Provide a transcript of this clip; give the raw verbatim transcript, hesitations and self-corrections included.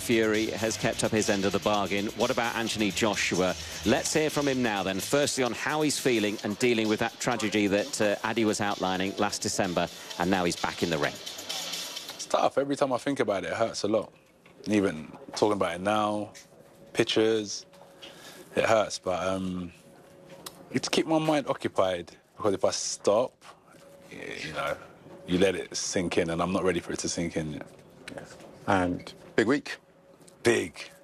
Fury has kept up his end of the bargain. What about Anthony Joshua? Let's hear from him now then, firstly on how he's feeling and dealing with that tragedy that uh, Addy was outlining last December, and now he's back in the ring. It's tough. Every time I think about it, it hurts a lot. Even talking about it now, pictures, it hurts, but um, it's to keep my mind occupied, because if I stop, you know, you let it sink in, and I'm not ready for it to sink in yet. And big week. Big.